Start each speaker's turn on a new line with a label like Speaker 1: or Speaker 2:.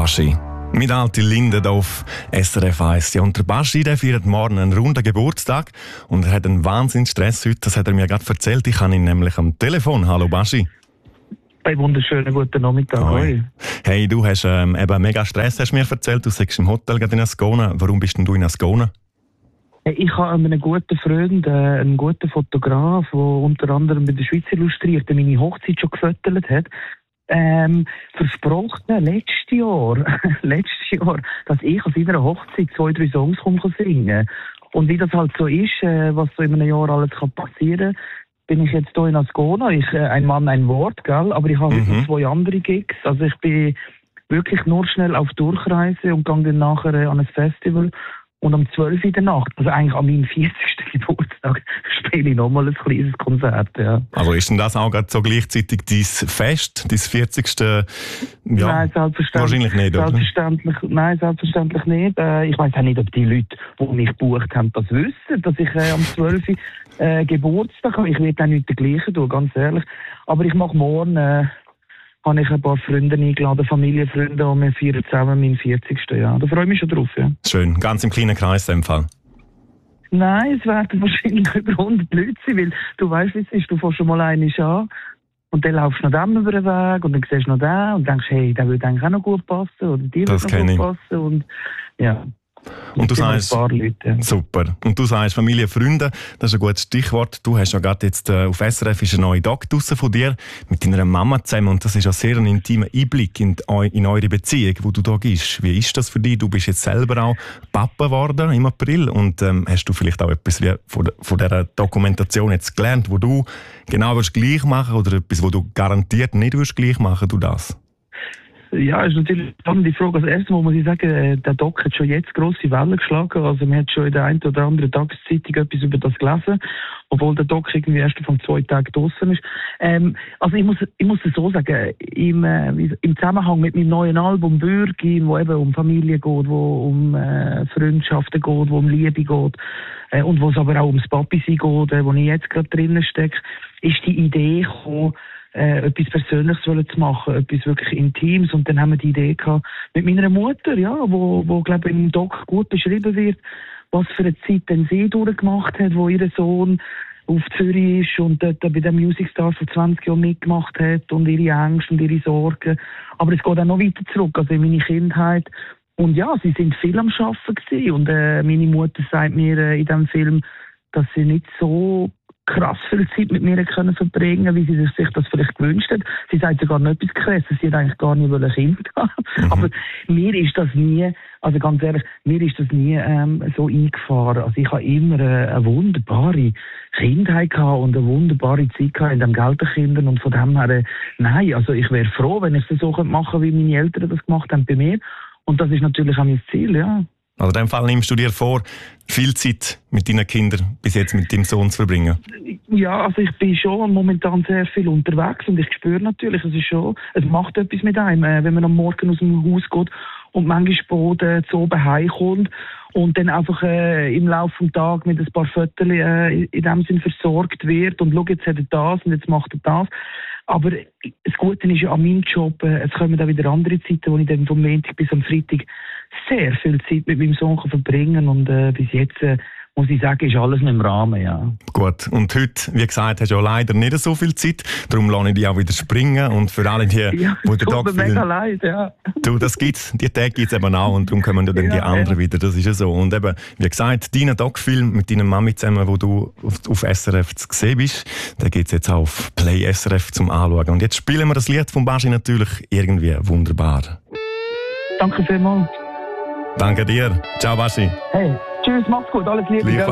Speaker 1: Baschi. Mit alte Linde auf SRF 1. Ja, und der Baschi, der feiert morgen einen runden Geburtstag und er hat einen Wahnsinnsstress heute. Das hat er mir gerade erzählt. Ich habe ihn nämlich am Telefon. Hallo Baschi.
Speaker 2: Einen wunderschönen guten Nachmittag.
Speaker 1: Hoi. Hey, du hast eben mega Stress, hast du mir erzählt. Du sitzt im Hotel gerade in Ascona. Warum bist denn du in Ascona?
Speaker 2: Ich habe einen guten Freund, einen guten Fotograf, der unter anderem bei der Schweiz illustriert, der meine Hochzeit schon gefotografiert hat. Versprochen letztes Jahr, dass ich an seiner Hochzeit 2-3 Songs singen. Und wie das halt so ist, was so in einem Jahr alles passieren kann, bin ich jetzt hier in Ascona. Ein Mann, ein Wort, gell? Aber ich habe noch 2 andere Gigs. Also ich bin wirklich nur schnell auf Durchreise und gehe dann nachher an ein Festival. Und am 12. in der Nacht, also eigentlich an meinem 40. Geburtstag, spiele ich nochmal ein kleines Konzert. Ja.
Speaker 1: Also ist denn das auch gerade so gleichzeitig dein Fest, dein 40. Ja,
Speaker 2: nein, selbstverständlich,
Speaker 1: wahrscheinlich nicht, oder?
Speaker 2: Nein, selbstverständlich nicht. Ich weiss auch nicht, ob die Leute, die mich gebucht haben, das wissen, dass ich am 12. Geburtstag habe. Ich werde auch nicht der Gleiche tun, ganz ehrlich. Aber ich mache morgen... habe ich ein paar Freunde eingeladen, Familienfreunde, und wir feiern zusammen meinen 40. Jahr. Da freue ich mich schon drauf, ja.
Speaker 1: Schön, ganz im kleinen Kreis in dem Fall.
Speaker 2: Nein, es werden wahrscheinlich über 100 Leute sein, weil du weißt, wie es ist, du fährst schon mal einmal an und dann laufst du noch dem über den Weg und dann siehst du noch den und denkst, hey, der würde eigentlich auch noch gut passen oder dir würde noch gut passen und ja.
Speaker 1: Und du sagst, super. Und du sagst Familie, Freunde, das ist ein gutes Stichwort. Du hast ja gerade jetzt auf SRF ist eine neue Doc draussen von dir mit deiner Mama zusammen und das ist ja sehr ein intimer Einblick in eure Beziehung, wo du da bist. Wie ist das für dich? Du bist jetzt selber auch Papa geworden im April und hast du vielleicht auch etwas wie von dieser Dokumentation jetzt gelernt, wo du genau gleich machen oder etwas, wo du garantiert nicht gleich machen du das?
Speaker 2: Ja, ist natürlich eine spannende Frage. Als erstes muss ich sagen, der Doc hat schon jetzt grosse Wellen geschlagen. Also man hat schon in der einen oder anderen Tageszeitung etwas über das gelesen, obwohl der Doc irgendwie erst von 2 Tagen draussen ist. Also ich muss es so sagen, im Zusammenhang mit meinem neuen Album «Bürgi», wo eben um Familie geht, wo um Freundschaften geht, wo um Liebe geht und wo es aber auch ums Papi-Sein geht, wo ich jetzt gerade drinnen stecke, ist die Idee gekommen, etwas Persönliches zu machen, etwas wirklich Intimes. Und dann haben wir die Idee gehabt mit meiner Mutter, ja, wo glaube ich im Doc gut beschrieben wird, was für eine Zeit denn sie durchgemacht hat, wo ihr Sohn auf Zürich ist und dort bei dem Music Star vor 20 Jahren mitgemacht hat und ihre Ängste und ihre Sorgen. Aber es geht auch noch weiter zurück, also in meine Kindheit. Und ja, sie sind viel am Arbeiten gewesen. Und meine Mutter sagt mir in diesem Film, dass sie nicht so krass viel Zeit mit mir können verbringen, wie sie sich das vielleicht gewünscht hat. Sie sagt sogar noch etwas Krasses, sie hat eigentlich gar nicht ein Kind haben. Aber mir ist das nie, also ganz ehrlich, mir ist das nie so eingefahren. Also ich habe immer eine wunderbare Kindheit gehabt und eine wunderbare Zeit gehabt in den Gelderkindern und von dem her, nein, also ich wäre froh, wenn ich es so machen könnte, wie meine Eltern das gemacht haben bei mir. Und das ist natürlich auch mein Ziel, ja.
Speaker 1: Also in dem Fall nimmst du dir vor, viel Zeit mit deinen Kindern bis jetzt mit deinem Sohn zu verbringen?
Speaker 2: Ja, also ich bin schon momentan sehr viel unterwegs und ich spüre natürlich, es macht etwas mit einem, wenn man am Morgen aus dem Haus geht und manchmal zu oben heimkommt und dann einfach im Laufe des Tages mit ein paar Fotos in dem Sinn versorgt wird und schau, jetzt hat er das und jetzt macht er das. Aber das Gute ist ja an meinem Job, es kommen dann wieder andere Zeiten, wo ich dann vom Montag bis am Freitag sehr viel Zeit mit meinem Sohn verbringen kann und bis jetzt muss ich sagen, ist alles noch im Rahmen, ja.
Speaker 1: Gut, und heute, wie gesagt, hast du ja leider nicht so viel Zeit, darum lasse ich dich auch wieder springen und für alle die,
Speaker 2: ja,
Speaker 1: wo der Tag
Speaker 2: mega leid, ja.
Speaker 1: Du, das gibt's, die Tage gibt's eben auch und darum kommen dann die anderen wieder, das ist ja so. Und eben, wie gesagt, dein Doc-Film mit deiner Mami zusammen, wo du auf SRF zu sehen bist, da geht's jetzt auch auf Play SRF zum Anschauen. Und jetzt spielen wir das Lied von Baschi natürlich irgendwie wunderbar.
Speaker 2: Danke vielmals.
Speaker 1: Danke dir. Ciao, Baschi.
Speaker 2: Hey, tschüss, mach's gut, alles Liebe.